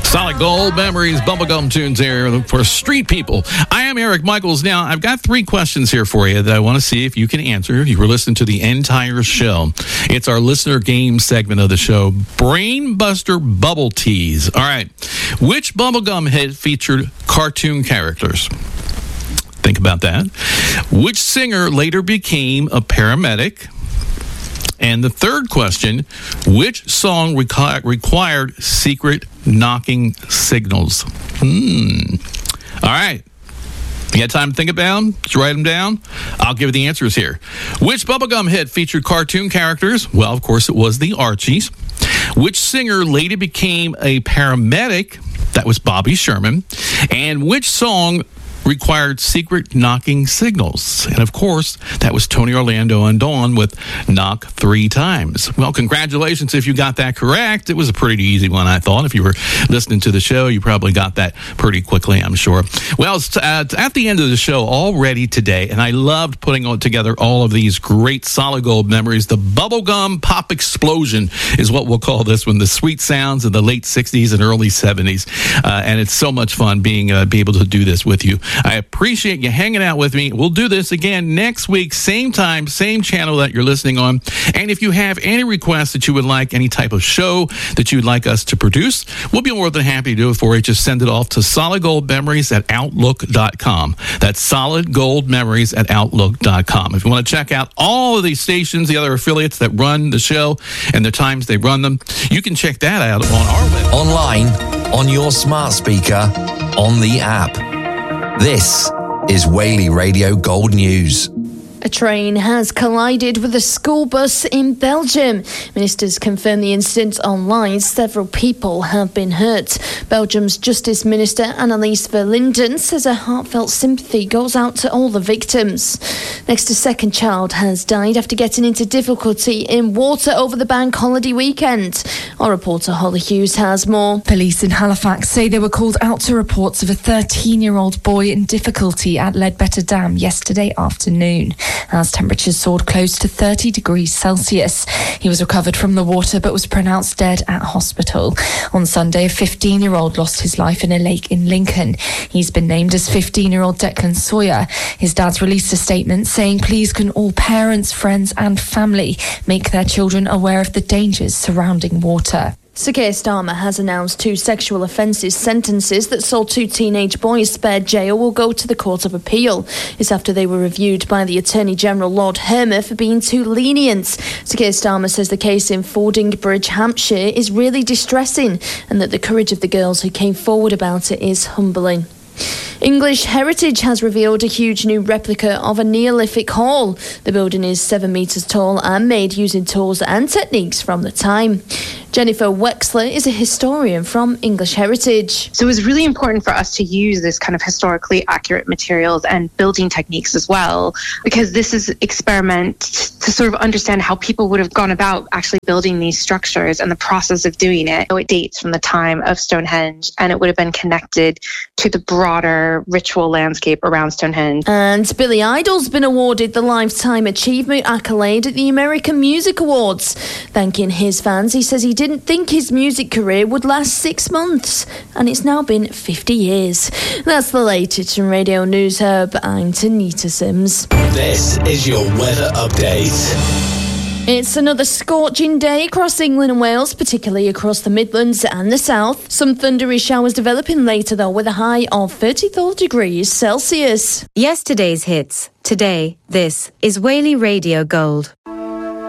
Solid Gold Memories, bubblegum tunes here for street people. I am Eric Michaels. Now, I've got 3 questions here for you that I want to see if you can answer. If you were listening to the entire show, it's our listener game segment of the show, Brain Buster Bubble Tease. All right. Which bubblegum hit featured cartoon characters? Think about that. Which singer later became a paramedic? And the third question, which song required secret knocking signals? All right. You got time to think about them? Did you write them down? I'll give you the answers here. Which bubblegum hit featured cartoon characters? Well, of course, it was the Archies. Which singer later became a paramedic? That was Bobby Sherman. And which song required secret knocking signals? And of course, that was Tony Orlando and Dawn with Knock 3 Times. Well, congratulations if you got that correct. It was a pretty easy one, I thought. If you were listening to the show, you probably got that pretty quickly, I'm sure. Well, it's at the end of the show already today, and I loved putting together all of these great solid gold memories. The bubblegum pop explosion is what we'll call this one, the sweet sounds of the late 60s and early 70s. And it's so much fun be able to do this with you. I appreciate you hanging out with me. We'll do this again next week, same time, same channel that you're listening on. And if you have any requests that you would like, any type of show that you would like us to produce, we'll be more than happy to do it for you. Just send it off to solidgoldmemories@outlook.com. That's solidgoldmemories@outlook.com. If you want to check out all of these stations, the other affiliates that run the show and the times they run them, you can check that out on our website. Online, on your smart speaker, on the app. This is Whaley Radio Gold News. A train has collided with a school bus in Belgium. Ministers confirm the incident online. Several people have been hurt. Belgium's Justice Minister Annelies Verlinden says her heartfelt sympathy goes out to all the victims. Next, a second child has died after getting into difficulty in water over the bank holiday weekend. Our reporter Holly Hughes has more. Police in Halifax say they were called out to reports of a 13-year-old boy in difficulty at Ledbetter Dam yesterday afternoon, as temperatures soared close to 30 degrees Celsius. He was recovered from the water but was pronounced dead at hospital. On Sunday, a 15-year-old lost his life in a lake in Lincoln. He's been named as 15-year-old Declan Sawyer. His dad's released a statement saying, "Please can all parents, friends and family make their children aware of the dangers surrounding water." Sir Keir Starmer has announced 2 sexual offences sentences that saw 2 teenage boys spared jail will go to the Court of Appeal. It's after they were reviewed by the Attorney General Lord Hermer for being too lenient. Sir Keir Starmer says the case in Fordingbridge, Hampshire is really distressing and that the courage of the girls who came forward about it is humbling. English Heritage has revealed a huge new replica of a Neolithic hall. The building is 7 metres tall and made using tools and techniques from the time. Jennifer Wexler is a historian from English Heritage. So it was really important for us to use this kind of historically accurate materials and building techniques as well, because this is experiment to sort of understand how people would have gone about actually building these structures and the process of doing it. So it dates from the time of Stonehenge, and it would have been connected to the broader ritual landscape around Stonehenge. And Billy Idol's been awarded the Lifetime Achievement accolade at the American Music Awards. Thanking his fans, he says he didn't think his music career would last 6 months, and it's now been 50 years. That's the latest from Radio News Hub. I'm Tanita Sims. This is your weather update. It's another scorching day across England and Wales, particularly across the Midlands and the South. Some thundery showers developing later, though, with a high of 34 degrees Celsius. Yesterday's hits. Today, this is Whaley Radio Gold.